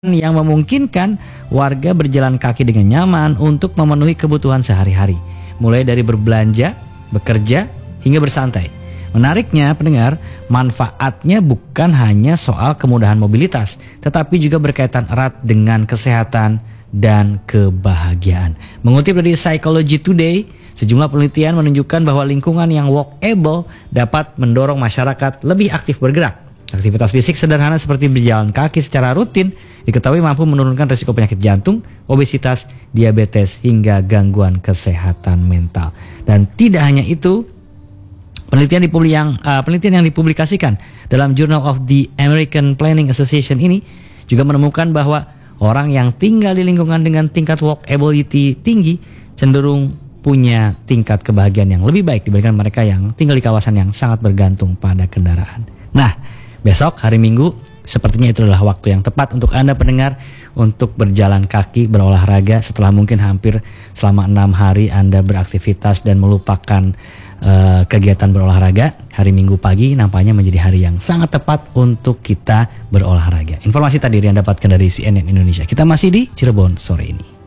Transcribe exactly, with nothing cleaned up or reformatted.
yang memungkinkan warga berjalan kaki dengan nyaman untuk memenuhi kebutuhan sehari-hari, mulai dari berbelanja, bekerja, hingga bersantai. Menariknya, pendengar, manfaatnya bukan hanya soal kemudahan mobilitas, tetapi juga berkaitan erat dengan kesehatan dan kebahagiaan. Mengutip dari Psychology Today, sejumlah penelitian menunjukkan bahwa lingkungan yang walkable dapat mendorong masyarakat lebih aktif bergerak. Aktivitas fisik sederhana seperti berjalan kaki secara rutin diketahui mampu menurunkan risiko penyakit jantung, obesitas, diabetes, hingga gangguan kesehatan mental. Dan tidak hanya itu, penelitian, yang, uh, penelitian yang dipublikasikan dalam Journal of the American Planning Association ini juga menemukan bahwa orang yang tinggal di lingkungan dengan tingkat walkability tinggi cenderung punya tingkat kebahagiaan yang lebih baik dibandingkan mereka yang tinggal di kawasan yang sangat bergantung pada kendaraan. Nah, besok hari Minggu sepertinya itu adalah waktu yang tepat untuk Anda pendengar untuk berjalan kaki, berolahraga setelah mungkin hampir selama enam hari Anda beraktivitas dan melupakan uh, kegiatan berolahraga. Hari Minggu pagi nampaknya menjadi hari yang sangat tepat untuk kita berolahraga. Informasi tadi yang dapatkan dari C N N Indonesia. Kita masih di Cirebon sore ini.